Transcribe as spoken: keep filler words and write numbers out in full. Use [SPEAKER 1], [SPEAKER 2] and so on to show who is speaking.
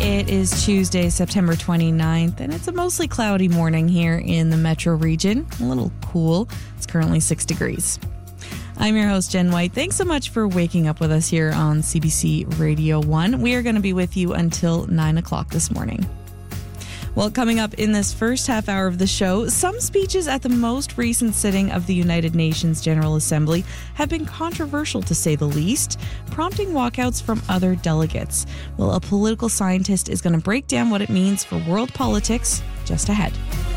[SPEAKER 1] It is Tuesday, September twenty-ninth, and it's a mostly cloudy morning here in the metro region. A little cool. It's currently six degrees. I'm your host, Jen White. Thanks so much for waking up with us here on C B C Radio one. We are going to be with you until nine o'clock this morning. Well, coming up in this first half hour of the show, some speeches at the most recent sitting of the United Nations General Assembly have been controversial, to say the least, prompting walkouts from other delegates. Well, a political scientist is going to break down what it means for world politics just ahead.